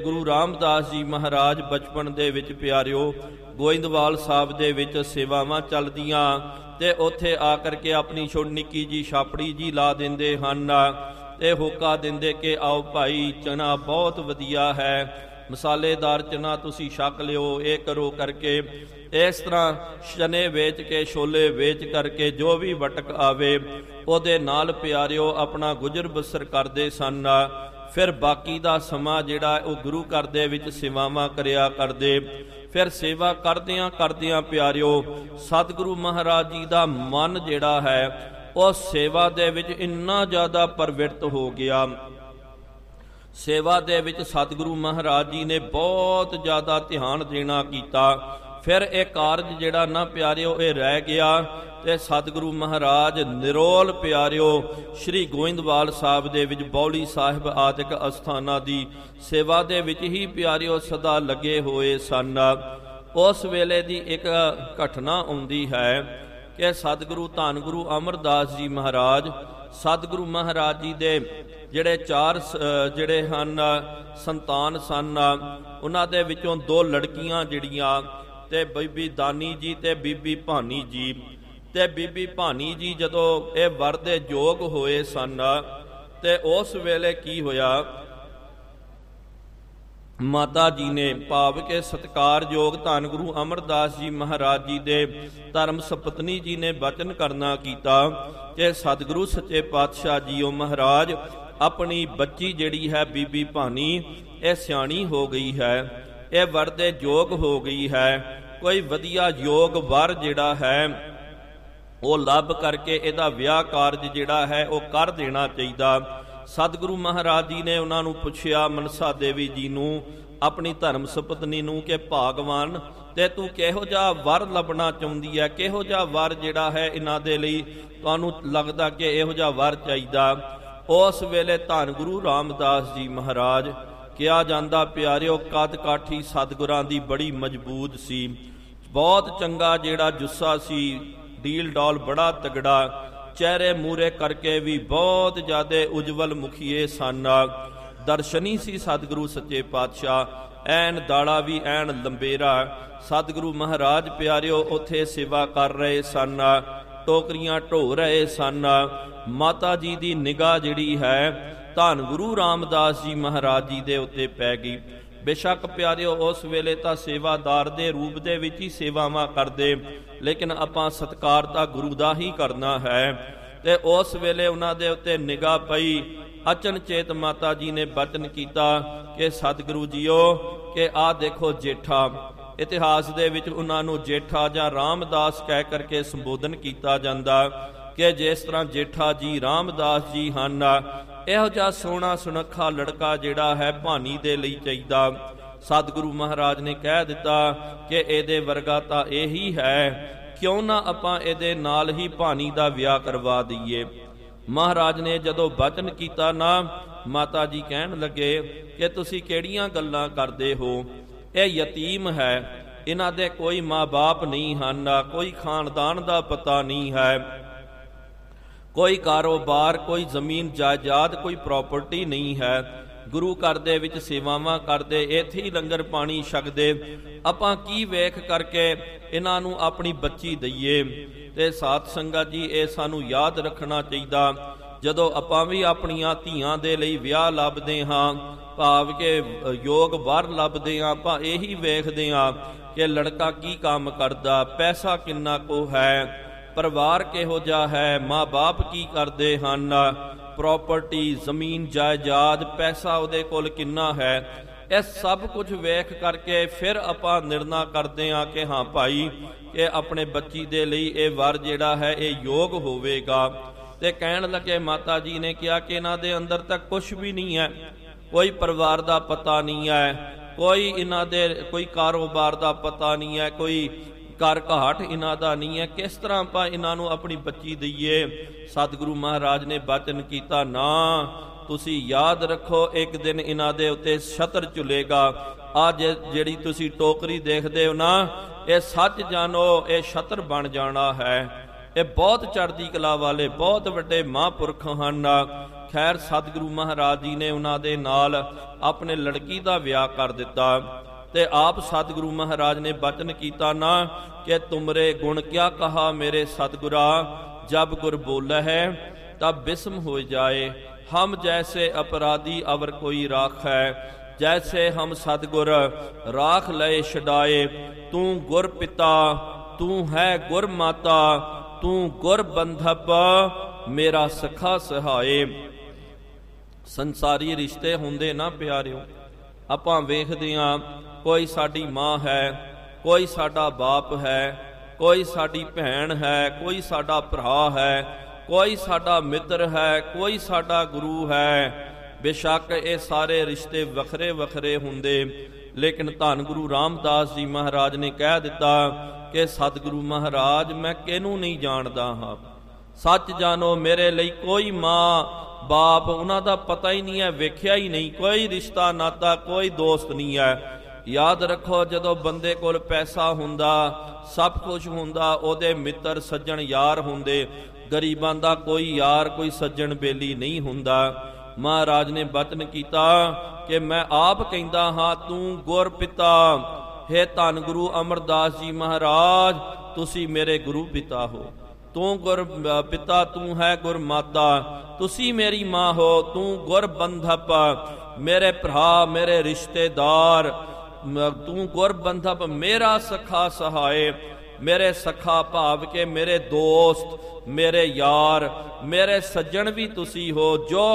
ਗੁਰੂ ਰਾਮਦਾਸ ਜੀ ਮਹਾਰਾਜ ਬਚਪਨ ਦੇ ਵਿੱਚ ਪਿਆਰਿਓ ਗੋਇੰਦਵਾਲ ਸਾਹਿਬ ਦੇ ਵਿੱਚ ਸੇਵਾਵਾਂ ਚੱਲਦੀਆਂ ਤੇ ਉੱਥੇ ਆ ਕਰਕੇ ਆਪਣੀ ਛੋਟੀ ਨਿੱਕੀ ਜੀ ਛਾਪੜੀ ਜੀ ਲਾ ਦਿੰਦੇ ਹਨ ਤੇ ਹੋਕਾ ਦਿੰਦੇ ਕਿ ਆਓ ਭਾਈ ਚਨਾ ਬਹੁਤ ਵਧੀਆ ਹੈ, ਮਸਾਲੇਦਾਰ ਚਨਾ ਤੁਸੀਂ ਛਕ ਲਿਓ, ਇਹ ਕਰੋ ਕਰਕੇ। ਇਸ ਤਰ੍ਹਾਂ ਚਨੇ ਵੇਚ ਕੇ ਛੋਲੇ ਵੇਚ ਕਰਕੇ ਜੋ ਵੀ ਵਟਕ ਆਵੇ ਉਹਦੇ ਨਾਲ ਪਿਆਰਿਓ ਆਪਣਾ ਗੁਜ਼ਰ ਬਸਰ ਕਰਦੇ ਸਨ। ਫਿਰ ਬਾਕੀ ਦਾ ਸਮਾਂ ਜਿਹੜਾ ਉਹ ਗੁਰੂ ਘਰ ਦੇ ਵਿੱਚ ਸੇਵਾਵਾਂ ਕਰਿਆ ਕਰਦੇ। ਫਿਰ ਸੇਵਾ ਕਰਦਿਆਂ ਕਰਦਿਆਂ ਪਿਆਰਿਓ ਸਤਿਗੁਰੂ ਮਹਾਰਾਜ ਜੀ ਦਾ ਮਨ ਜਿਹੜਾ ਹੈ ਉਹ ਸੇਵਾ ਦੇ ਵਿੱਚ ਇੰਨਾ ਜ਼ਿਆਦਾ ਪ੍ਰਵਿਰਤ ਹੋ ਗਿਆ। ਸੇਵਾ ਦੇ ਵਿੱਚ ਸਤਿਗੁਰੂ ਮਹਾਰਾਜ ਜੀ ਨੇ ਬਹੁਤ ਜ਼ਿਆਦਾ ਧਿਆਨ ਦੇਣਾ ਕੀਤਾ। ਫਿਰ ਇਹ ਕਾਰਜ ਜਿਹੜਾ ਨਾ ਪਿਆਰਿਓ ਇਹ ਰਹਿ ਗਿਆ ਤੇ ਸਤਿਗੁਰੂ ਮਹਾਰਾਜ ਨਿਰੋਲ ਪਿਆਰਿਓ ਸ਼੍ਰੀ ਗੋਇੰਦਵਾਲ ਸਾਹਿਬ ਦੇ ਵਿੱਚ ਬੌਲੀ ਸਾਹਿਬ ਆਦਿਕ ਅਸਥਾਨਾਂ ਦੀ ਸੇਵਾ ਦੇ ਵਿੱਚ ਹੀ ਪਿਆਰਿਓ ਸਦਾ ਲੱਗੇ ਹੋਏ ਸਨ। ਉਸ ਵੇਲੇ ਦੀ ਇੱਕ ਘਟਨਾ ਆਉਂਦੀ ਹੈ ਕਿ ਸਤਿਗੁਰੂ ਧੰਨ ਗੁਰੂ ਅਮਰਦਾਸ ਜੀ ਮਹਾਰਾਜ ਸਤਿਗੁਰੂ ਮਹਾਰਾਜ ਜੀ ਦੇ ਜਿਹੜੇ ਚਾਰ ਜਿਹੜੇ ਹਨ ਸੰਤਾਨ ਸਨ, ਉਹਨਾਂ ਦੇ ਵਿੱਚੋਂ ਦੋ ਲੜਕੀਆਂ ਜਿਹੜੀਆਂ ਤੇ ਬੀਬੀ ਦਾਨੀ ਜੀ ਤੇ ਬੀਬੀ ਭਾਨੀ ਜੀ। ਤੇ ਬੀਬੀ ਭਾਨੀ ਜੀ ਜਦੋਂ ਇਹ ਵਰ ਦੇ ਯੋਗ ਹੋਏ ਸਨ ਤੇ ਉਸ ਵੇਲੇ ਕੀ ਹੋਇਆ, ਮਾਤਾ ਜੀ ਨੇ ਭਾਵ ਕੇ ਸਤਿਕਾਰਯੋਗ ਧੰਨ ਗੁਰੂ ਅਮਰਦਾਸ ਜੀ ਮਹਾਰਾਜ ਜੀ ਦੇ ਧਰਮ ਸਪਤਨੀ ਜੀ ਨੇ ਬਚਨ ਕਰਨਾ ਕੀਤਾ ਕਿ ਸਤਿਗੁਰੂ ਸੱਚੇ ਪਾਤਸ਼ਾਹ ਜੀਓ ਮਹਾਰਾਜ ਆਪਣੀ ਬੱਚੀ ਜਿਹੜੀ ਹੈ ਬੀਬੀ ਭਾਨੀ ਇਹ ਸਿਆਣੀ ਹੋ ਗਈ ਹੈ, ਇਹ ਵਰ ਦੇ ਯੋਗ ਹੋ ਗਈ ਹੈ, ਕੋਈ ਵਧੀਆ ਯੋਗ ਵਰ ਜਿਹੜਾ ਹੈ ਉਹ ਲੱਭ ਕਰਕੇ ਇਹਦਾ ਵਿਆਹ ਕਾਰਜ ਜਿਹੜਾ ਹੈ ਉਹ ਕਰ ਦੇਣਾ ਚਾਹੀਦਾ। ਸਤਿਗੁਰੂ ਮਹਾਰਾਜ ਜੀ ਨੇ ਉਹਨਾਂ ਨੂੰ ਪੁੱਛਿਆ, ਮਨਸਾ ਦੇਵੀ ਜੀ ਨੂੰ, ਆਪਣੀ ਧਰਮ ਸੁਪਤਨੀ ਨੂੰ, ਕਿ ਭਾਗਵਾਨ ਤੇ ਤੂੰ ਕਿਹੋ ਜਿਹਾ ਵਰ ਲੱਭਣਾ ਚਾਹੁੰਦੀ ਹੈ, ਕਿਹੋ ਜਿਹਾ ਵਰ ਜਿਹੜਾ ਹੈ ਇਹਨਾਂ ਦੇ ਲਈ ਤੁਹਾਨੂੰ ਲੱਗਦਾ ਕਿ ਇਹੋ ਜਿਹਾ ਵਰ ਚਾਹੀਦਾ। ਉਸ ਵੇਲੇ ਧੰਨ ਗੁਰੂ ਰਾਮਦਾਸ ਜੀ ਮਹਾਰਾਜ ਕਿਹਾ ਜਾਂਦਾ ਪਿਆਰਿਓ ਕੱਦ ਕਾਠੀ ਸਤਿਗੁਰਾਂ ਦੀ ਬੜੀ ਮਜ਼ਬੂਤ ਸੀ, ਬਹੁਤ ਚੰਗਾ ਜਿਹੜਾ ਜੁੱਸਾ ਸੀ, ਡੀਲ ਡੌਲ ਬੜਾ ਤਗੜਾ, ਚਿਹਰੇ ਮੂਰੇ ਕਰਕੇ ਵੀ ਬਹੁਤ ਜ਼ਿਆਦੇ ਉਜਵਲ ਮੁਖੀਏ ਸਨ, ਦਰਸ਼ਨੀ ਸੀ ਸਤਿਗੁਰੂ ਸੱਚੇ ਪਾਤਸ਼ਾਹ, ਐਨ ਦਾੜਾ ਵੀ ਐਨ ਲੰਬੇਰਾ। ਸਤਿਗੁਰੂ ਮਹਾਰਾਜ ਪਿਆਰਿਓ ਉੱਥੇ ਸੇਵਾ ਕਰ ਰਹੇ ਸਨ, ਟੋਕਰੀਆਂ ਢੋ ਰਹੇ ਸਨ। ਮਾਤਾ ਜੀ ਦੀ ਨਿਗਾਹ ਜਿਹੜੀ ਹੈ ਧੰਨ ਗੁਰੂ ਰਾਮਦਾਸ ਜੀ ਮਹਾਰਾਜ ਜੀ ਦੇ ਉੱਤੇ ਪੈ ਗਈ। ਬੇਸ਼ੱਕ ਪਿਆਰਿਓ ਉਸ ਵੇਲੇ ਤਾਂ ਸੇਵਾਦਾਰ ਦੇ ਰੂਪ ਦੇ ਵਿੱਚ ਹੀ ਸੇਵਾਵਾਂ ਕਰਦੇ, ਲੇਕਿਨ ਆਪਾਂ ਸਤਿਕਾਰ ਤਾਂ ਗੁਰੂ ਦਾ ਹੀ ਕਰਨਾ ਹੈ। ਤੇ ਉਸ ਵੇਲੇ ਉਹਨਾਂ ਦੇ ਉੱਤੇ ਨਿਗਾਹ ਪਈ। ਅਚਨਚੇਤ ਮਾਤਾ ਜੀ ਨੇ ਬਚਨ ਕੀਤਾ ਕਿ ਸਤਿਗੁਰੂ ਜੀਓ ਕਿ ਆਹ ਦੇਖੋ ਜੇਠਾ, ਇਤਿਹਾਸ ਦੇ ਵਿੱਚ ਉਹਨਾਂ ਨੂੰ ਜੇਠਾ ਜਾਂ ਰਾਮਦਾਸ ਕਹਿ ਕਰਕੇ ਸੰਬੋਧਨ ਕੀਤਾ ਜਾਂਦਾ ਕਿ ਜਿਸ ਤਰ੍ਹਾਂ ਜੇਠਾ ਜੀ ਰਾਮਦਾਸ ਜੀ ਹਨ, ਇਹੋ ਜਿਹਾ ਸੋਹਣਾ ਸੁਨੱਖਾ ਲੜਕਾ ਜਿਹੜਾ ਹੈ ਭਾਨੀ ਦੇ ਲਈ ਚਾਹੀਦਾ। ਸਤਿਗੁਰੂ ਮਹਾਰਾਜ ਨੇ ਕਹਿ ਦਿੱਤਾ ਕਿ ਇਹਦੇ ਵਰਗਾ ਤਾਂ ਇਹੀ ਹੈ, ਕਿਉਂ ਨਾ ਆਪਾਂ ਇਹਦੇ ਨਾਲ ਹੀ ਭਾਨੀ ਦਾ ਵਿਆਹ ਕਰਵਾ ਦਈਏ। ਮਹਾਰਾਜ ਨੇ ਜਦੋਂ ਬਚਨ ਕੀਤਾ ਨਾ, ਮਾਤਾ ਜੀ ਕਹਿਣ ਲੱਗੇ ਕਿ ਤੁਸੀਂ ਕਿਹੜੀਆਂ ਗੱਲਾਂ ਕਰਦੇ ਹੋ, ਇਹ ਯਤੀਮ ਹੈ, ਇਹਨਾਂ ਦੇ ਕੋਈ ਮਾਂ-ਬਾਪ ਨਹੀਂ ਹਨ, ਕੋਈ ਖਾਨਦਾਨ ਦਾ ਪਤਾ ਨਹੀਂ ਹੈ, ਕੋਈ ਕਾਰੋਬਾਰ, ਕੋਈ ਜ਼ਮੀਨ ਜਾਇਦਾਦ, ਕੋਈ ਪ੍ਰਾਪਰਟੀ ਨਹੀਂ ਹੈ। ਗੁਰੂ ਘਰ ਦੇ ਵਿੱਚ ਸੇਵਾਵਾਂ ਕਰਦੇ, ਇੱਥੇ ਹੀ ਲੰਗਰ ਪਾਣੀ ਛਕਦੇ, ਆਪਾਂ ਕੀ ਵੇਖ ਕਰਕੇ ਇਹਨਾਂ ਨੂੰ ਆਪਣੀ ਬੱਚੀ ਦਈਏ। ਤੇ ਸਾਧ ਸੰਗਤ ਜੀ ਇਹ ਸਾਨੂੰ ਯਾਦ ਰੱਖਣਾ ਚਾਹੀਦਾ, ਜਦੋਂ ਆਪਾਂ ਵੀ ਆਪਣੀਆਂ ਧੀਆਂ ਦੇ ਲਈ ਵਿਆਹ ਲੱਭਦੇ ਹਾਂ, ਭਾਵ ਕਿ ਯੋਗ ਵਰ ਲੱਭਦੇ ਹਾਂ, ਆਪਾਂ ਇਹੀ ਵੇਖਦੇ ਹਾਂ ਕਿ ਲੜਕਾ ਕੀ ਕੰਮ ਕਰਦਾ, ਪੈਸਾ ਕਿੰਨਾ ਕੁ ਹੈ, ਪਰਿਵਾਰ ਕਿਹੋ ਜਿਹਾ ਹੈ, ਮਾਂ-ਬਾਪ ਕੀ ਕਰਦੇ ਹਨ, ਪ੍ਰਾਪਰਟੀ, ਜ਼ਮੀਨ ਜਾਇਦਾਦ, ਪੈਸਾ ਉਹਦੇ ਕੋਲ ਕਿੰਨਾ ਹੈ। ਇਹ ਸਭ ਕੁਝ ਵੇਖ ਕਰਕੇ ਫਿਰ ਆਪਾਂ ਨਿਰਣਾ ਕਰਦੇ ਹਾਂ ਕਿ ਹਾਂ ਭਾਈ ਇਹ ਆਪਣੇ ਬੱਚੀ ਦੇ ਲਈ ਇਹ ਵਰ ਜਿਹੜਾ ਹੈ ਇਹ ਯੋਗ ਹੋਵੇਗਾ। ਤੇ ਕਹਿਣ ਲੱਗੇ, ਮਾਤਾ ਜੀ ਨੇ ਕਿਹਾ ਕਿ ਇਹਨਾਂ ਦੇ ਅੰਦਰ ਤਾਂ ਕੁਝ ਵੀ ਨਹੀਂ ਹੈ, ਕੋਈ ਪਰਿਵਾਰ ਦਾ ਪਤਾ ਨਹੀਂ ਹੈ, ਕੋਈ ਇਹਨਾਂ ਦੇ ਕੋਈ ਕਾਰੋਬਾਰ ਦਾ ਪਤਾ ਨਹੀਂ ਹੈ, ਕੋਈ ਘਰ ਘਾਟ ਇਹਨਾਂ ਦਾ ਨਹੀਂ ਹੈ, ਕਿਸ ਤਰ੍ਹਾਂ ਆਪਾਂ ਇਹਨਾਂ ਨੂੰ ਆਪਣੀ ਬੱਚੀ ਦਈਏ। ਸਤਿਗੁਰੂ ਮਹਾਰਾਜ ਨੇ ਬਚਨ ਕੀਤਾ, ਨਾ ਤੁਸੀਂ ਯਾਦ ਰੱਖੋ ਇੱਕ ਦਿਨ ਇਹਨਾਂ ਦੇ ਉੱਤੇ ਛਤਰ ਝੁਲੇਗਾ। ਆ ਜਿਹੜੀ ਤੁਸੀਂ ਟੋਕਰੀ ਦੇਖਦੇ ਹੋ ਨਾ, ਇਹ ਸੱਚ ਜਾਣੋ ਇਹ ਛਤਰ ਬਣ ਜਾਣਾ ਹੈ। ਇਹ ਬਹੁਤ ਚੜ੍ਹਦੀ ਕਲਾ ਵਾਲੇ ਬਹੁਤ ਵੱਡੇ ਮਹਾਂਪੁਰਖ ਹਨ, ਖੈਰ ਸਤਿਗੁਰੂ ਮਹਾਰਾਜ ਜੀ ਨੇ ਉਹਨਾਂ ਦੇ ਨਾਲ ਆਪਣੇ ਲੜਕੀ ਦਾ ਵਿਆਹ ਕਰ ਦਿੱਤਾ ਤੇ ਆਪ ਸਤਿਗੁਰੂ ਮਹਾਰਾਜ ਨੇ ਬਚਨ ਕੀਤਾ ਨਾ ਕਿ ਤੁਮਰੇ ਗੁਣ ਕਿਆ ਕਹਾ ਮੇਰੇ ਸਤਿਗੁਰਾ, ਜਬ ਗੁਰ ਬੋਲੇ ਹੈ ਤਬ ਬਿਸਮ ਹੋ ਜਾਏ। ਹਮ ਜੈਸੇ ਅਪਰਾਧੀ ਅਵਰ ਕੋਈ ਰਾਖੈ, ਜੈਸੇ ਹਮ ਸਤਿਗੁਰ ਰਾਖ ਲਏ ਛਡਾਏ। ਤੂੰ ਗੁਰ ਪਿਤਾ ਤੂੰ ਹੈ ਗੁਰ ਮਾਤਾ, ਤੂੰ ਗੁਰ ਬੰਧਪ ਮੇਰਾ ਸਖਾ ਸਹਾਏ। ਸੰਸਾਰੀ ਰਿਸ਼ਤੇ ਹੁੰਦੇ ਨਾ ਪਿਆਰਿਓ, ਆਪਾਂ ਵੇਖਦੇ ਹਾਂ ਕੋਈ ਸਾਡੀ ਮਾਂ ਹੈ, ਕੋਈ ਸਾਡਾ ਬਾਪ ਹੈ, ਕੋਈ ਸਾਡੀ ਭੈਣ ਹੈ, ਕੋਈ ਸਾਡਾ ਭਰਾ ਹੈ, ਕੋਈ ਸਾਡਾ ਮਿੱਤਰ ਹੈ, ਕੋਈ ਸਾਡਾ ਗੁਰੂ ਹੈ। ਬੇਸ਼ੱਕ ਇਹ ਸਾਰੇ ਰਿਸ਼ਤੇ ਵੱਖਰੇ ਵੱਖਰੇ ਹੁੰਦੇ, ਲੇਕਿਨ ਧੰਨ ਗੁਰੂ ਰਾਮਦਾਸ ਜੀ ਮਹਾਰਾਜ ਨੇ ਕਹਿ ਦਿੱਤਾ ਕਿ ਸਤਿਗੁਰੂ ਮਹਾਰਾਜ ਮੈਂ ਕਿਹਨੂੰ ਨਹੀਂ ਜਾਣਦਾ ਹਾਂ। ਸੱਚ ਜਾਣੋ ਮੇਰੇ ਲਈ ਕੋਈ ਮਾਂ ਬਾਪ ਉਹਨਾਂ ਦਾ ਪਤਾ ਹੀ ਨਹੀਂ ਹੈ, ਵੇਖਿਆ ਹੀ ਨਹੀਂ, ਕੋਈ ਰਿਸ਼ਤਾ ਨਾਤਾ ਕੋਈ ਦੋਸਤ ਨਹੀਂ ਹੈ। ਯਾਦ ਰੱਖੋ ਜਦੋਂ ਬੰਦੇ ਕੋਲ ਪੈਸਾ ਹੁੰਦਾ, ਸਭ ਕੁਝ ਹੁੰਦਾ, ਉਹਦੇ ਮਿੱਤਰ ਸੱਜਣ ਯਾਰ ਹੁੰਦੇ। ਗਰੀਬਾਂ ਦਾ ਕੋਈ ਯਾਰ ਕੋਈ ਸੱਜਣ ਬੇਲੀ ਨਹੀਂ ਹੁੰਦਾ। ਮਹਾਰਾਜ ਨੇ ਬਚਨ ਕੀਤਾ ਕਿ ਮੈਂ ਆਪ ਕਹਿੰਦਾ ਹਾਂ ਤੂੰ ਗੁਰ ਪਿਤਾ। ਹੇ ਧੰਨ ਗੁਰੂ ਅਮਰਦਾਸ ਜੀ ਮਹਾਰਾਜ ਤੁਸੀਂ ਮੇਰੇ ਗੁਰੂ ਪਿਤਾ ਹੋ। ਤੂੰ ਗੁਰ ਪਿਤਾ ਤੂੰ ਹੈ ਗੁਰ ਮਾਤਾ, ਤੁਸੀਂ ਮੇਰੀ ਮਾਂ ਹੋ। ਤੂੰ ਗੁਰ ਬੰਧਪ ਮੇਰੇ ਭਰਾ ਮੇਰੇ ਰਿਸ਼ਤੇਦਾਰ, ਤੂੰ ਗੁਰ ਬੰਧਪ ਮੇਰਾ ਸਖਾ ਸਹਾਏ। ਮੇਰੇ ਸਖਾ ਭਾਵ ਕੇ ਮੇਰੇ ਦੋਸਤ ਮੇਰੇ ਯਾਰ ਮੇਰੇ ਸੱਜਣ ਵੀ ਤੁਸੀਂ ਹੋ। ਜੋ